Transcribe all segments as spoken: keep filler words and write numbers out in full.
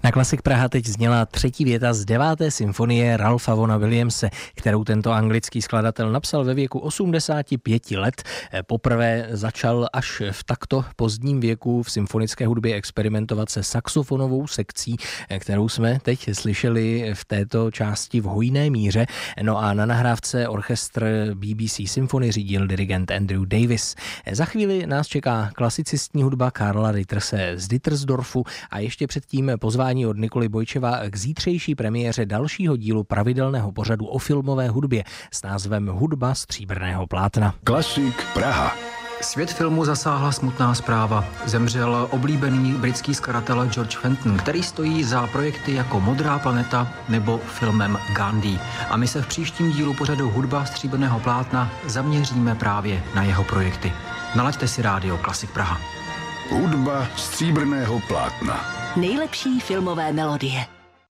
Na Klasik Praha teď zněla třetí věta z deváté symfonie Ralpha Vaughna Williamse, kterou tento anglický skladatel napsal ve věku osmdesáti pěti let. Poprvé začal až v takto pozdním věku v symfonické hudbě experimentovat se saxofonovou sekcí, kterou jsme teď slyšeli v této části v hojné míře. No a na nahrávce orchestr B B C Symphony řídil dirigent Andrew Davis. Za chvíli nás čeká klasicistní hudba Karla Ritterse z Dittersdorfu a ještě předtím pozvání od Nikoly Bojčeva k zítřejší premiéře dalšího dílu pravidelného pořadu o filmové hudbě s názvem Hudba stříbrného plátna. Klasik Praha. Svět filmu zasáhla smutná zpráva. Zemřel oblíbený britský skladatel George Fenton, který stojí za projekty jako Modrá planeta nebo filmem Gandhi. A my se v příštím dílu pořadu Hudba stříbrného plátna zaměříme právě na jeho projekty. Nalaďte si rádio Klasik Praha. Hudba stříbrného plátna. Nejlepší filmové melodie.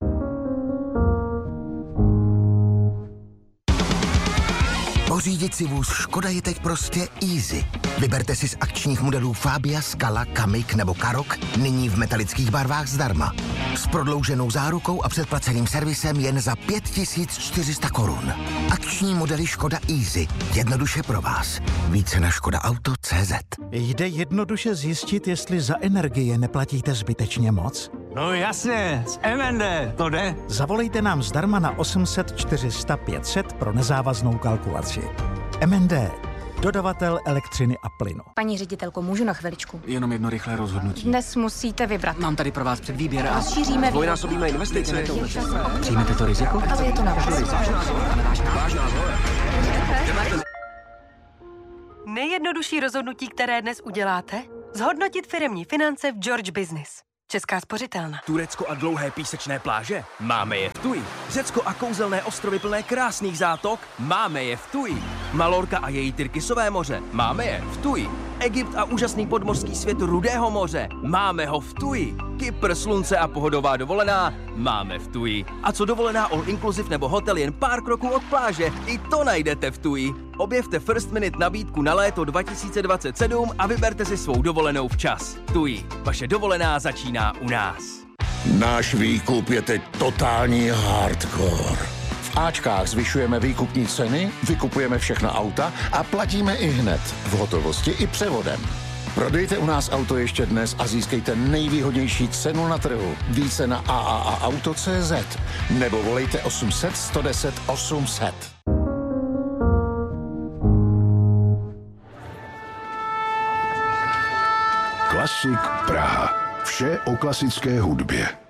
Pořídit si vůz Škoda je teď prostě easy. Vyberte si z akčních modelů Fabia, Scala, Kamiq nebo Karoq nyní v metalických barvách zdarma. S prodlouženou zárukou a předplaceným servisem jen za pět tisíc čtyři sta korun. Akční modely Škoda Easy. Jednoduše pro vás. Více na škoda auto tečka cé zet. Jde jednoduše zjistit, jestli za energie neplatíte zbytečně moc? No jasně, z M N D, to jde. Zavolejte nám zdarma na osm set čtyři sta pět set pro nezávaznou kalkulaci. M N D, dodavatel elektřiny a plynu. Paní ředitelko, můžu na chviličku? Jenom jedno rychlé rozhodnutí. Dnes musíte vybrat. Mám tady pro vás předvýběr a... Rozšíříme dvojnásobíme investice. Přijmete to riziko? Ale je to na vás. Nejjednodušší rozhodnutí, které dnes uděláte? Zhodnotit firemní finance v George Business. Česká spořitelna. Turecko a dlouhé písečné pláže? Máme je v Tuji. Řecko a kouzelné ostrovy plné krásných zátok? Máme je v Tuji. Malorka a její Tyrkisové moře? Máme je v Tuji. Egypt a úžasný podmořský svět Rudého moře? Máme ho v Tuji. Kypr, slunce a pohodová dovolená? Máme v Tuji. A co dovolená all inclusive nebo hotel jen pár kroků od pláže? I to najdete v Tuji. Objevte First Minute nabídku na léto dva tisíce dvacet sedm a vyberte si svou dovolenou včas. Tuji. Vaše dovolená začíná u nás. Náš výkup je teď totální hardcore. V Ačkách zvyšujeme výkupní ceny, vykupujeme všechna auta a platíme i hned, v hotovosti i převodem. Prodejte u nás auto ještě dnes a získejte nejvýhodnější cenu na trhu. Více na a a a auto tečka cé zet nebo volejte osm set sto deset osm set. Klasik Praha. Vše o klasické hudbě.